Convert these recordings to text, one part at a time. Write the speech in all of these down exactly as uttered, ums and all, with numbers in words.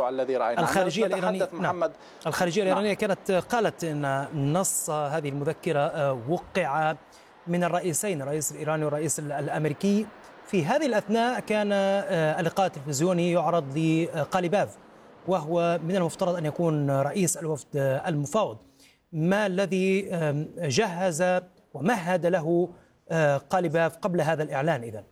التسارع الذي رأيناه. الخارجية الإيرانية محمد نعم. الخارجية الإيرانية نعم. كانت قالت أن نص هذه المذكرة وقع من الرئيسين، الرئيس الإيراني والرئيس الأمريكي. في هذه الأثناء كان اللقاء التلفزيوني يعرض لقاليباف، وهو من المفترض أن يكون رئيس الوفد المفاوض. ما الذي جهز ومهد له قاليباف قبل هذا الإعلان إذن؟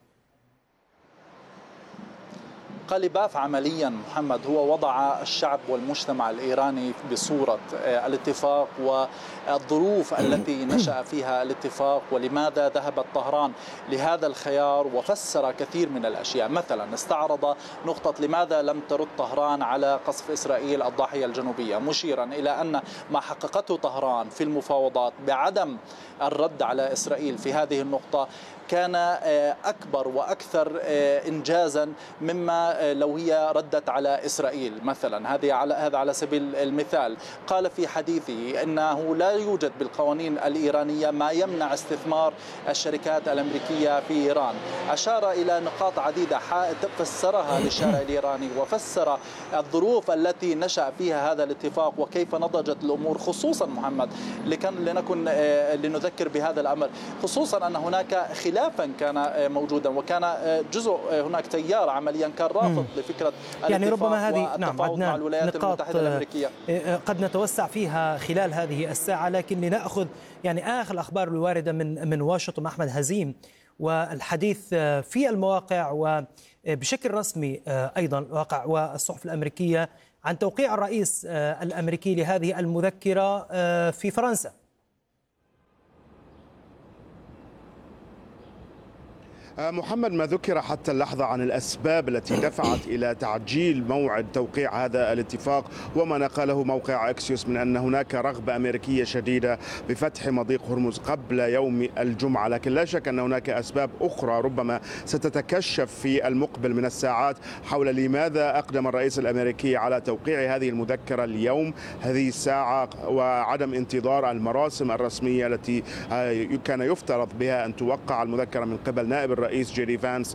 قاليباف عمليا محمد هو وضع الشعب والمجتمع الإيراني بصورة الاتفاق والظروف التي نشأ فيها الاتفاق ولماذا ذهبت طهران لهذا الخيار، وفسر كثير من الأشياء. مثلا استعرض نقطة لماذا لم ترد طهران على قصف إسرائيل الضاحية الجنوبية، مشيرا إلى أن ما حققته طهران في المفاوضات بعدم الرد على إسرائيل في هذه النقطة كان أكبر وأكثر إنجازا مما لو هي ردت على إسرائيل مثلا. هذه على هذا على سبيل المثال. قال في حديثه أنه لا يوجد بالقوانين الإيرانية ما يمنع استثمار الشركات الأمريكية في إيران. أشار إلى نقاط عديدة فسرها للشارع الإيراني، وفسر الظروف التي نشأ فيها هذا الاتفاق وكيف نضجت الأمور، خصوصا محمد لكن لنكن لنذكر بهذا الأمر، خصوصا أن هناك خلافا كان موجودا وكان جزء هناك تيار عمليا كان رافض لفكرة يعني ربما هذه نعم مع الولايات المتحدة الأمريكية قد نتوسع فيها خلال هذه الساعة، لكن لنأخذ يعني آخر الأخبار الواردة من من واشنطن أحمد هزيم، والحديث في المواقع وبشكل رسمي أيضا الواقع والصحف الأمريكية عن توقيع الرئيس الأمريكي لهذه المذكرة في فرنسا. محمد، ما ذكر حتى اللحظة عن الأسباب التي دفعت إلى تعجيل موعد توقيع هذا الاتفاق وما نقله موقع أكسيوس من أن هناك رغبة أمريكية شديدة بفتح مضيق هرمز قبل يوم الجمعة، لكن لا شك أن هناك أسباب أخرى ربما ستتكشف في المقبل من الساعات حول لماذا أقدم الرئيس الأمريكي على توقيع هذه المذكرة اليوم هذه الساعة، وعدم انتظار المراسم الرسمية التي كان يفترض بها أن توقع المذكرة من قبل نائب الرئيس جيري فانس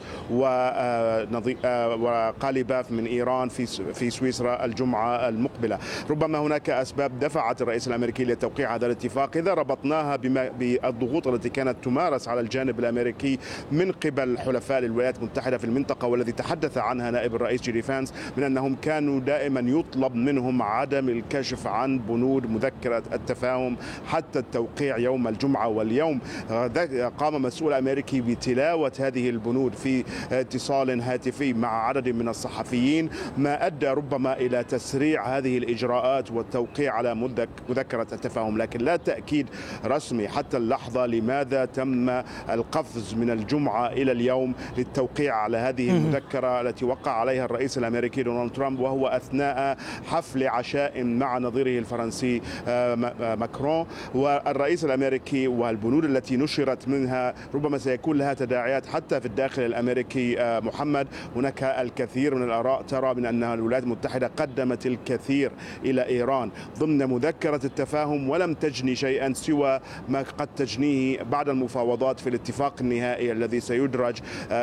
وقاليباف من إيران في في سويسرا الجمعة المقبلة. ربما هناك أسباب دفعت الرئيس الأمريكي لتوقيع هذا الاتفاق إذا ربطناها بما بالضغوط التي كانت تمارس على الجانب الأمريكي من قبل حلفاء الولايات المتحدة في المنطقة، والذي تحدث عنها نائب الرئيس جيري فانس من أنهم كانوا دائما يطلب منهم عدم الكشف عن بنود مذكرة التفاهم حتى التوقيع يوم الجمعة. واليوم قام مسؤول أمريكي بتلاوة هذه البنود في اتصال هاتفي مع عدد من الصحفيين، ما أدى ربما إلى تسريع هذه الإجراءات والتوقيع على مذكرة التفاهم، لكن لا تأكيد رسمي حتى اللحظة لماذا تم القفز من الجمعة إلى اليوم للتوقيع على هذه المذكرة التي وقع عليها الرئيس الأمريكي دونالد ترامب، وهو أثناء حفل عشاء مع نظيره الفرنسي ماكرون. والرئيس الأمريكي والبنود التي نشرت منها ربما سيكون لها تداعيات حتى في الداخل الأمريكي. محمد، هناك الكثير من الآراء ترى من أن الولايات المتحدة قدمت الكثير إلى إيران ضمن مذكرة التفاهم ولم تجني شيئا سوى ما قد تجنيه بعد المفاوضات في الاتفاق النهائي الذي سيدرج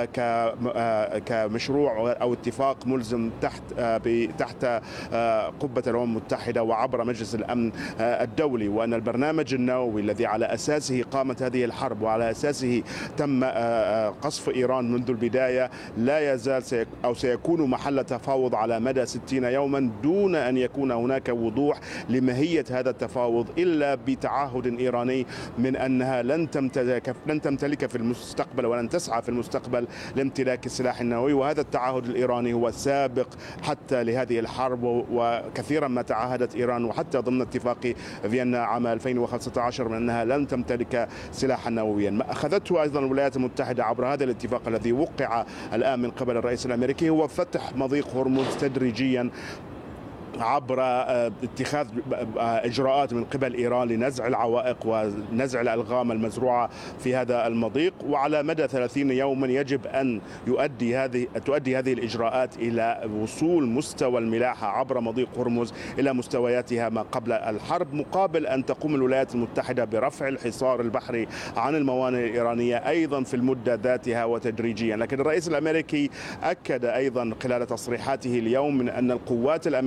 كمشروع أو اتفاق ملزم تحت تحت قبة الأمم المتحدة وعبر مجلس الأمن الدولي، وأن البرنامج النووي الذي على أساسه قامت هذه الحرب وعلى أساسه تم قصف إيران منذ البداية لا يزال أو سيكون محل تفاوض على مدى ستين يوما دون أن يكون هناك وضوح لماهية هذا التفاوض إلا بتعهد إيراني من أنها لن تمتلك لن تمتلك في المستقبل ولن تسعى في المستقبل لامتلاك السلاح النووي. وهذا التعهد الإيراني هو سابق حتى لهذه الحرب، وكثيرا ما تعهدت إيران وحتى ضمن اتفاق فيينا عام ألفين وخمسة عشر من أنها لن تمتلك سلاحا نوويا. ما أخذته أيضا الولايات المتحدة عبر هذا الاتفاق الذي وقع الآن من قبل الرئيس الأمريكي هو فتح مضيق هرمز تدريجيا عبر اتخاذ إجراءات من قبل إيران لنزع العوائق ونزع الألغام المزروعة في هذا المضيق، وعلى مدى ثلاثين يوما يجب أن يؤدي هذه تؤدي هذه الإجراءات إلى وصول مستوى الملاحة عبر مضيق هرمز إلى مستوياتها ما قبل الحرب، مقابل أن تقوم الولايات المتحدة برفع الحصار البحري عن الموانئ الإيرانية أيضا في المدة ذاتها وتدريجيا. لكن الرئيس الأمريكي أكد أيضا خلال تصريحاته اليوم من أن القوات الأمريكية